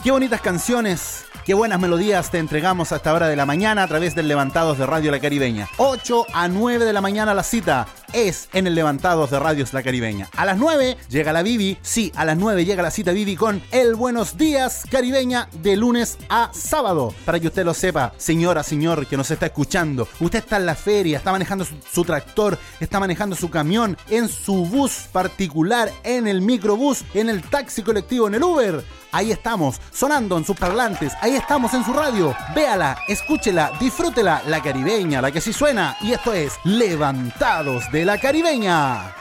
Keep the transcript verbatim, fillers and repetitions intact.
Qué bonitas canciones, qué buenas melodías te entregamos a esta hora de la mañana a través del Levantados de Radio La Caribeña. ocho a nueve de la mañana la cita es en el Levantados de Radio La Caribeña. A las nueve llega la Bibi, sí, a las nueve llega la cita Bibi con el Buenos Días Caribeña de lunes a sábado. Para que usted lo sepa, señora, señor que nos está escuchando, usted está en la feria, está manejando su, su tractor, está manejando su camión, en su bus particular, en el microbús, en el taxi colectivo, en el Uber. Ahí estamos, sonando en sus parlantes, ahí estamos en su radio. Véala, escúchela, disfrútela, La Caribeña, la que sí suena. Y esto es Levantados de La Caribeña.